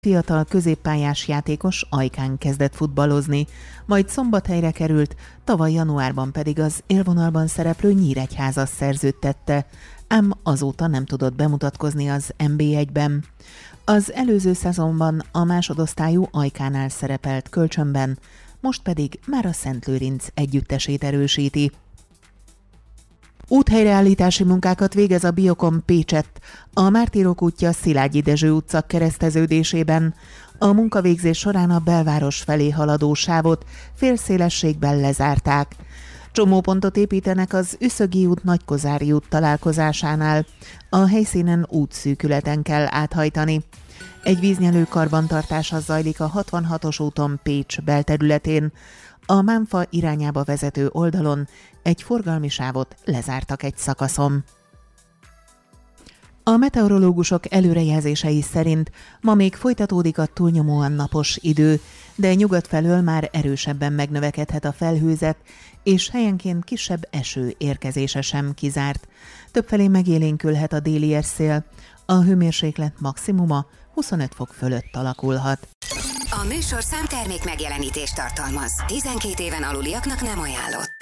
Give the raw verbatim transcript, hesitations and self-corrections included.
Fiatal középpályás játékos Ajkán kezdett futballozni, majd Szombathelyre került, tavaly januárban pedig az élvonalban szereplő Nyíregyházas szerződtette, ám azóta nem tudott bemutatkozni az en bé egyben. Az előző szezonban a másodosztályú Ajkánál szerepelt kölcsönben, most pedig már a Szentlőrinc együttesét erősíti. Úthelyreállítási munkákat végez a Biokon Pécsett, a Mártírok útja Szilágyi Dezső utca kereszteződésében. A munkavégzés során a belváros felé haladó sávot félszélességben lezárták. Csomópontot építenek az Üszögi út Nagykozári út találkozásánál. A helyszínen útszűkületen kell áthajtani. Egy víznyelő karbantartása zajlik a hatvanhatos úton Pécs belterületén. A Mánfa irányába vezető oldalon egy forgalmi sávot lezártak egy szakaszon. A meteorológusok előrejelzései szerint ma még folytatódik a túlnyomóan napos idő, de nyugat felől már erősebben megnövekedhet a felhőzet, és helyenként kisebb eső érkezése sem kizárt. Többfelé megélénkülhet a déli erszél, a hőmérséklet maximuma huszonöt fok fölött alakulhat. A műsorszám termék megjelenítést tartalmaz. tizenkét éven aluliaknak nem ajánlott.